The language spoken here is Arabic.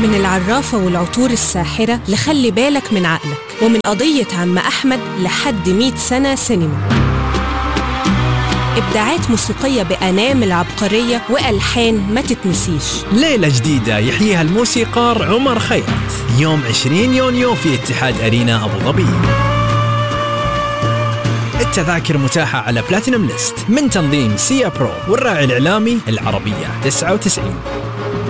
من العرافة والعطور الساحرة لخلي بالك من عقلك، ومن قضية عم أحمد لحد 100 سنة سينما. إبداعات موسيقية بأنامل عبقرية وألحان ما تتنسيش. ليلة جديدة يحييها الموسيقار عمر خيرت يوم 20 يونيو في اتحاد أرينا أبو ظبي. التذاكر متاحة على بلاتينم ليست من تنظيم سيا برو والراعي الإعلامي العربية 99.